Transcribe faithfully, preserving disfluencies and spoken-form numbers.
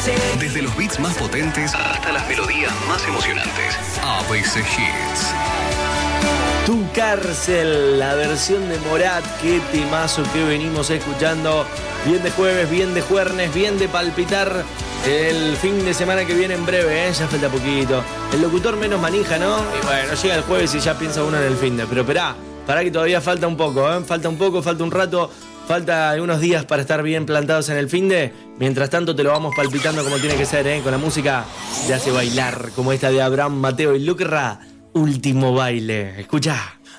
Desde los beats más potentes hasta las melodías más emocionantes. A B C Hits. Tu cárcel, la versión de Morat, qué temazo que venimos escuchando. Bien de jueves, bien de jueves, bien de palpitar el fin de semana que viene en breve, ¿eh? Ya falta poquito. El locutor menos manija, ¿no? Y bueno, llega el jueves y ya piensa uno en el fin de. Pero esperá, pará que todavía falta un poco, ¿eh? Falta un poco, falta un rato, falta algunos días para estar bien plantados en el fin de. Mientras tanto te lo vamos palpitando como tiene que ser, ¿eh? Con la música te hace bailar, como esta de Abraham Mateo y Lucra. Último baile. Escucha.